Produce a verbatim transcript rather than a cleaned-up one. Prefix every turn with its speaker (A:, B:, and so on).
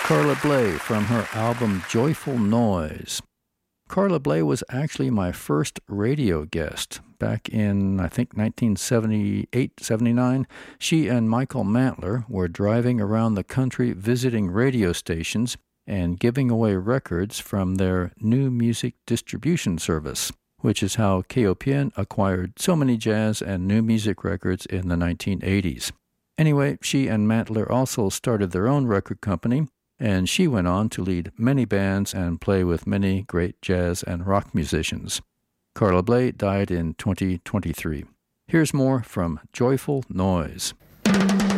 A: Carla Bley from her album Joyful Noise. Carla Bley was actually my first radio guest. Back in, I think, nineteen seventy-eight, seventy-nine, she and Michael Mantler were driving around the country visiting radio stations and giving away records from their new music distribution service, which is how K O P N acquired so many jazz and new music records in the nineteen eighties. Anyway, she and Mantler also started their own record company, and she went on to lead many bands and play with many great jazz and rock musicians. Carla Bley died in twenty twenty-three. Here's more from Joyful Noise.